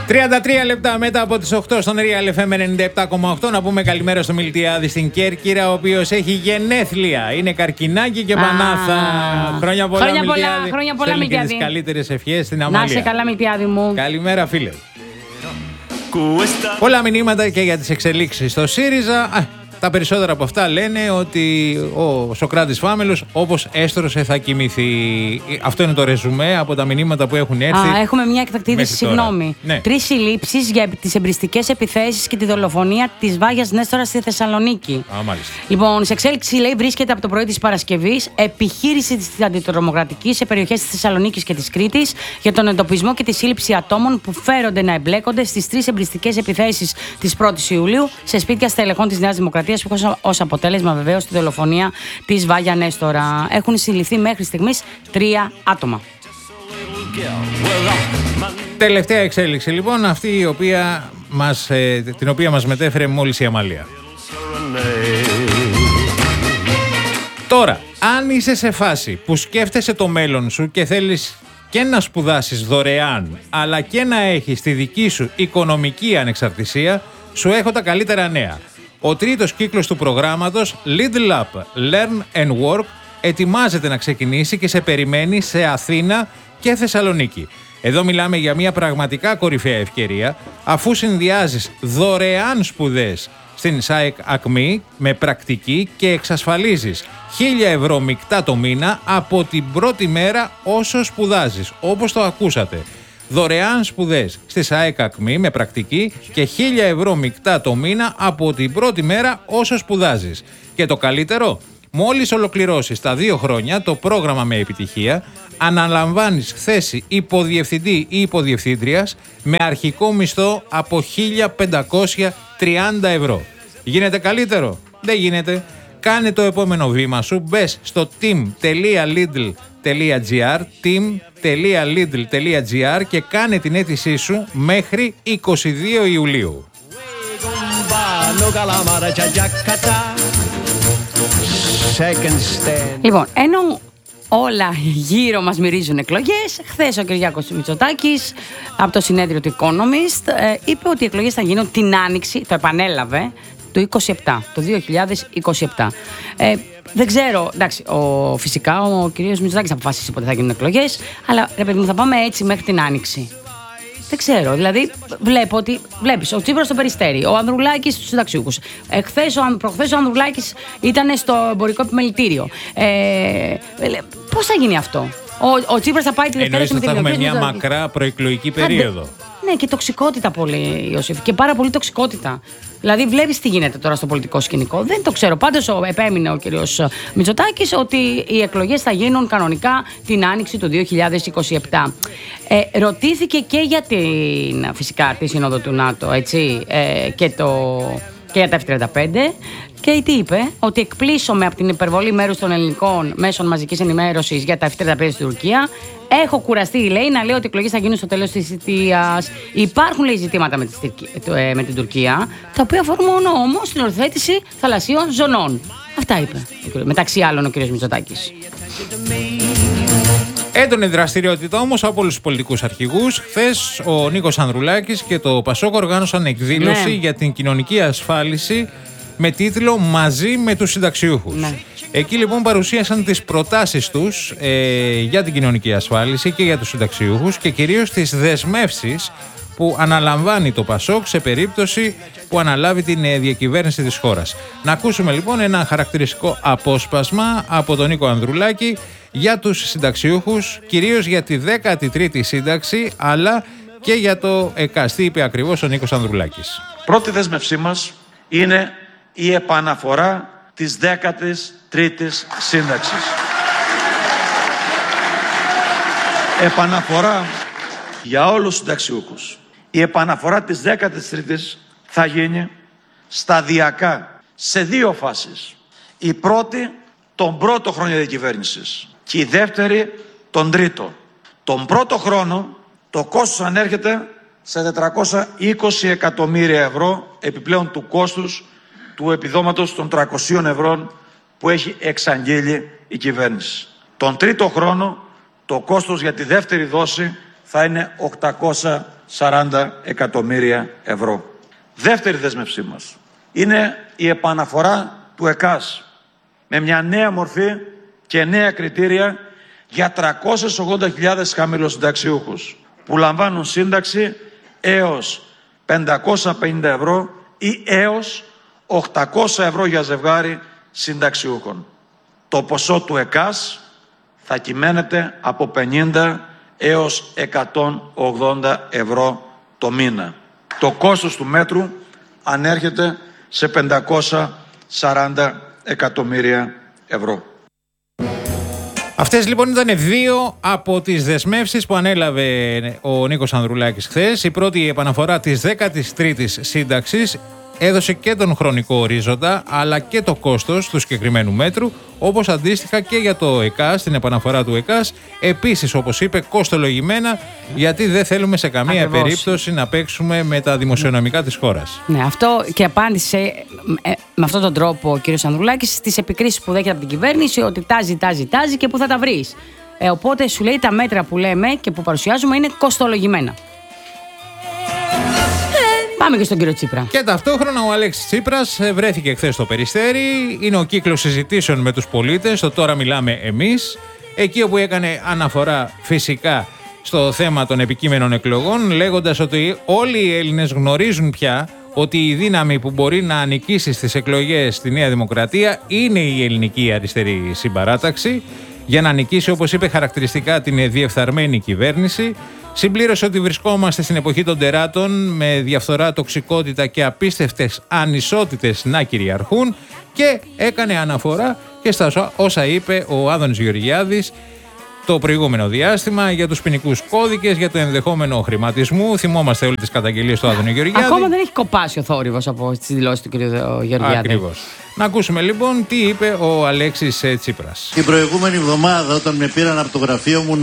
33 λεπτά μετά από τις 8 στον Real FM 97,8. Να πούμε καλημέρα στο Μιλτιάδη στην Κέρκυρα, ο οποίος έχει γενέθλια. Είναι καρκινάκι και πανάθα. Χρόνια πολλά, Μιλτιάδη. Χρόνια πολλά, Μιλτιάδη. Τις καλύτερες ευχές στην Αμαλία. Να είσαι καλά, Μιλτιάδη μου. Καλημέρα, φίλε. Πολλά μηνύματα και για τις εξελίξεις στο ΣΥΡΙΖΑ. Τα περισσότερα από αυτά λένε ότι ο Σωκράτης Φάμελος όπως έστρωσε θα κοιμηθεί. Αυτό είναι το ρεζουμέ από τα μηνύματα που έχουν έρθει. Έχουμε μια εκτακτή είδηση, συγγνώμη. Ναι. 3 συλλήψεις για τις εμπριστικές επιθέσεις και τη δολοφονία της Βάγιας Νέστορα στη Θεσσαλονίκη. Μάλιστα. Λοιπόν, σε εξέλιξη, λέει, βρίσκεται από το πρωί της Παρασκευής επιχείρηση της αντιτρομοκρατικής σε περιοχές της Θεσσαλονίκης και της Κρήτης για τον εντοπισμό και τη σύλληψη ατόμων που φέρονται να εμπλέκονται στις 3 εμπριστικές επιθέσεις της 1ης Ιουλίου σε σπίτια στελεχών της Νέας Δημοκρατίας, που έχουν ως αποτέλεσμα βεβαίως τη δολοφονία της Βάγια Νέστορα. Έχουν συλληφθεί μέχρι στιγμής 3 άτομα. Τελευταία εξέλιξη λοιπόν, αυτή την οποία μας μετέφερε μόλις η Αμαλία. Τώρα, αν είσαι σε φάση που σκέφτεσαι το μέλλον σου και θέλεις και να σπουδάσεις δωρεάν, αλλά και να έχεις τη δική σου οικονομική ανεξαρτησία, σου έχω τα καλύτερα νέα. Ο τρίτος κύκλος του προγράμματος Lidl Up Learn and Work ετοιμάζεται να ξεκινήσει και σε περιμένει σε Αθήνα και Θεσσαλονίκη. Εδώ μιλάμε για μια πραγματικά κορυφαία ευκαιρία, αφού συνδυάζεις δωρεάν σπουδές στην ΣΑΕΚ ΑΚΜΗ με πρακτική και εξασφαλίζεις 1.000 ευρώ μεικτά το μήνα από την πρώτη μέρα όσο σπουδάζεις, όπως το ακούσατε. Δωρεάν σπουδές στη ΣΑΕΚ ΑΚΜΗ με πρακτική και 1.000 ευρώ μεικτά το μήνα από την πρώτη μέρα όσο σπουδάζεις. Και το καλύτερο, μόλις ολοκληρώσεις τα 2 χρόνια το πρόγραμμα με επιτυχία, αναλαμβάνεις θέση υποδιευθυντή ή υποδιευθύντριας με αρχικό μισθό από 1.530 ευρώ. Γίνεται καλύτερο? Δεν γίνεται. Κάνε το επόμενο βήμα σου, μπες στο team.lidl.gr team.lidl.gr και κάνε την αίτησή σου μέχρι 22 Ιουλίου. Λοιπόν, ενώ όλα γύρω μας μυρίζουν εκλογές, χθες ο Κυριάκος Μητσοτάκης από το συνέδριο του Economist είπε ότι οι εκλογές θα γίνουν την Άνοιξη, το επανέλαβε, το 2027. Δεν ξέρω, εντάξει, φυσικά ο κύριος Μητσοτάκης αποφάσισε πότε θα γίνουν εκλογές, αλλά ρε παιδί μου, θα πάμε έτσι μέχρι την Άνοιξη. Δεν ξέρω, δηλαδή βλέπεις ο Τσίπρας στο Περιστέρι, ο Ανδρουλάκης στους συνταξιούχους. Προχθές ο Ανδρουλάκης ήταν στο εμπορικό επιμελητήριο. Πώς θα γίνει αυτό? Ο Τσίπρας θα πάει τη Δευτέρα στο Μητρικό. Εννοείς ότι θα έχουμε μια μακρά προεκλογική περίοδο. Ναι, και τοξικότητα πολύ, Ιωσήφ. Και πάρα πολύ τοξικότητα. Δηλαδή, βλέπεις τι γίνεται τώρα στο πολιτικό σκηνικό. Δεν το ξέρω. Πάντως, επέμεινε ο κύριος Μητσοτάκης ότι οι εκλογές θα γίνουν κανονικά την Άνοιξη του 2027. Ρωτήθηκε και για φυσικά τη Σύνοδο του ΝΑΤΟ, έτσι, και για τα F-35. Και τι είπε? Ότι εκπλήσωμαι από την υπερβολή μέρους των ελληνικών μέσων μαζικής ενημέρωσης για τα F-35 στην Τουρκία. Έχω κουραστεί, λέει, να λέω ότι οι εκλογές θα γίνουν στο τέλος της θητείας. Υπάρχουν, λέει, ζητήματα με την Τουρκία, τα οποία αφορούν μόνο όμως την οριοθέτηση θαλασσίων ζωνών. Αυτά είπε, μεταξύ άλλων, ο κ. Μητσοτάκης. Έντονη δραστηριότητα όμως από όλους τους πολιτικούς αρχηγούς. Χθες ο Νίκος Ανδρουλάκης και το ΠΑΣΟΚ οργάνωσαν εκδήλωση για την κοινωνική ασφάλιση με τίτλο «Μαζί με τους συνταξιούχους». Ναι. Εκεί λοιπόν παρουσίασαν τις προτάσεις τους για την κοινωνική ασφάλιση και για τους συνταξιούχους και κυρίως τις δεσμεύσεις που αναλαμβάνει το ΠΑΣΟΚ σε περίπτωση που αναλάβει την διακυβέρνηση της χώρας. Να ακούσουμε λοιπόν ένα χαρακτηριστικό απόσπασμα από τον Νίκο Ανδρουλάκη για τους συνταξιούχους, κυρίως για τη 13η σύνταξη, αλλά και για το ΕΚΑΣ. Τι είπε ακριβώς ο Νίκος Ανδρουλάκης? Πρώτη δέσμευσή μας είναι η επαναφορά της 13ης σύνταξης. Επαναφορά για όλους τους συνταξιούχους. Η επαναφορά της 13ης θα γίνει σταδιακά σε 2 φάσεις. Η πρώτη τον πρώτο χρόνο διακυβέρνησης και η δεύτερη τον τρίτο. Τον πρώτο χρόνο το κόστος ανέρχεται σε 420 εκατομμύρια ευρώ επιπλέον του κόστους του επιδόματος των 300 ευρώ που έχει εξαγγείλει η κυβέρνηση. Τον τρίτο χρόνο το κόστος για τη δεύτερη δόση θα είναι 800 40 εκατομμύρια ευρώ. Δεύτερη δέσμευσή μας είναι η επαναφορά του ΕΚΑΣ με μια νέα μορφή και νέα κριτήρια για 380.000 χαμηλοσυνταξιούχους που λαμβάνουν σύνταξη έως 550 ευρώ ή έως 800 ευρώ για ζευγάρι συνταξιούχων. Το ποσό του ΕΚΑΣ θα κυμαίνεται από 50 έως 180 ευρώ το μήνα. Το κόστος του μέτρου ανέρχεται σε 540 εκατομμύρια ευρώ. Αυτές λοιπόν ήταν δύο από τις δεσμεύσεις που ανέλαβε ο Νίκος Ανδρουλάκης χθες. Η πρώτη, η επαναφορά της 13ης σύνταξης, έδωσε και τον χρονικό ορίζοντα αλλά και το κόστος του συγκεκριμένου μέτρου, όπως αντίστοιχα και για το ΕΚΑΣ, την επαναφορά του ΕΚΑΣ, επίσης όπως είπε κοστολογημένα, γιατί δεν θέλουμε σε καμία περίπτωση να παίξουμε με τα δημοσιονομικά της χώρας. Ναι, αυτό και απάντησε με αυτόν τον τρόπο ο κύριος Ανδρουλάκης στις επικρίσεις που δέχεται από την κυβέρνηση ότι τάζει και πού θα τα βρεις. Οπότε σου λέει τα μέτρα που λέμε και που παρουσιάζουμε είναι κοστολογημένα. Πάμε και στον κύριο Τσίπρα. Και ταυτόχρονα ο Αλέξης Τσίπρας βρέθηκε χθες στο Περιστέρι. Είναι ο κύκλος συζητήσεων με τους πολίτες. Το τώρα μιλάμε εμείς. Εκεί όπου έκανε αναφορά φυσικά στο θέμα των επικείμενων εκλογών, λέγοντας ότι όλοι οι Έλληνες γνωρίζουν πια ότι η δύναμη που μπορεί να νικήσει στις εκλογές στη Νέα Δημοκρατία είναι η ελληνική αριστερή συμπαράταξη, για να νικήσει, όπως είπε χαρακτηριστικά, την διεφθαρμένη κυβέρνηση. Συμπλήρωσε ότι βρισκόμαστε στην εποχή των τεράτων, με διαφθορά, τοξικότητα και απίστευτες ανισότητες να κυριαρχούν, και έκανε αναφορά και στα όσα είπε ο Άδωνης Γεωργιάδης το προηγούμενο διάστημα για τους ποινικούς κώδικες, για το ενδεχόμενο χρηματισμού. Θυμόμαστε όλες τις καταγγελίες του Άδωνη Γεωργιάδη. Ακόμα δεν έχει κοπάσει ο θόρυβος από τις δηλώσεις του κ. Γεωργιάδη. Ακριβώς. Να ακούσουμε λοιπόν τι είπε ο Αλέξης Τσίπρας. Την προηγούμενη εβδομάδα, όταν με πήραν από το γραφείο μου